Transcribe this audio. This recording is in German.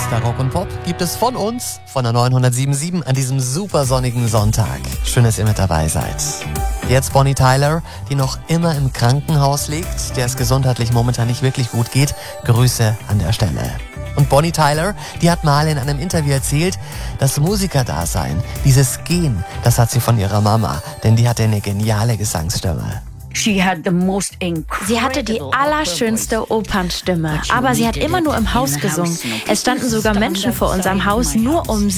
bester Rock und Pop gibt es von uns, von der 907.7 an diesem super sonnigen Sonntag. Schön, dass ihr mit dabei seid. Jetzt Bonnie Tyler, die noch immer im Krankenhaus liegt, der es gesundheitlich momentan nicht wirklich gut geht. Grüße an der Stelle. Und Bonnie Tyler, die hat mal in einem Interview erzählt, das Musikerdasein, dieses Gen, das hat sie von ihrer Mama, denn die hatte eine geniale Gesangsstimme. Sie hatte die allerschönste Opernstimme, aber sie hat immer nur im Haus gesungen. Es standen sogar Menschen vor unserem Haus, nur um